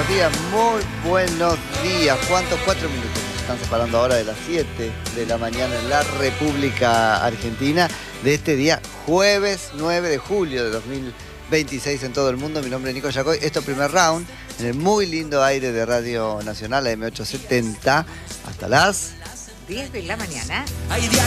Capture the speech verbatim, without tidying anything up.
buenos días, muy buenos días. ¿Cuántos? Cuatro minutos. Nos están separando ahora de las siete de la mañana en la República Argentina de este día, jueves nueve de julio de dos mil veintiséis en todo el mundo. Mi nombre es Nico Yacoy. Esto es Primer Round en el muy lindo aire de Radio Nacional, M ochocientos setenta, hasta las diez de la mañana.